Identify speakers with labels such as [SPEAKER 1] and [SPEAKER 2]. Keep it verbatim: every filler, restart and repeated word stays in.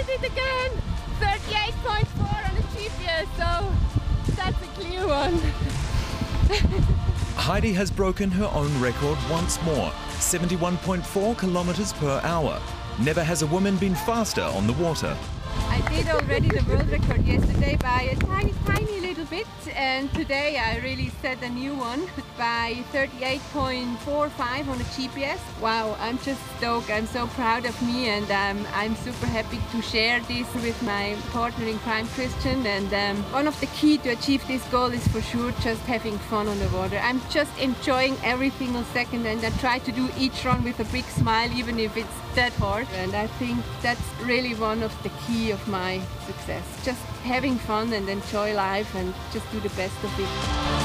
[SPEAKER 1] did it again! thirty-eight point four on the G P S, so that's a clear one.
[SPEAKER 2] Heidi has broken her own record once more, seventy-one point four kilometers per hour. Never has a woman been faster on the water.
[SPEAKER 1] I did already the world record yesterday by a tiny, tiny little bit, and today I really set a new one by thirty-eight point four five on the G P S. Wow, I'm just stoked. I'm so proud of me, and um, I'm super happy to share this with my partner in crime, Christian. And um, one of the key to achieve this goal is for sure just having fun on the water. I'm just enjoying every single second, and I try to do each run with a big smile, even if it's that hard. And I think that's really one of the key of my success. Just having fun and enjoy life and just do the best of it.